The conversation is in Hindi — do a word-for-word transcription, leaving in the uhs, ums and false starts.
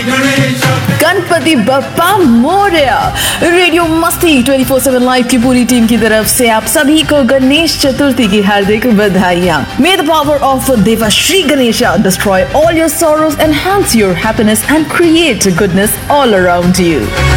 गणपति बप्पा मोरया। रेडियो मस्ती ट्वेंटी फोर सेवन लाइव की पूरी टीम की तरफ से आप सभी को गणेश चतुर्थी की हार्दिक बधाइयाँ। May the power of Deva Shri Ganesha destroy all your sorrows, enhance your happiness and create goodness all around you.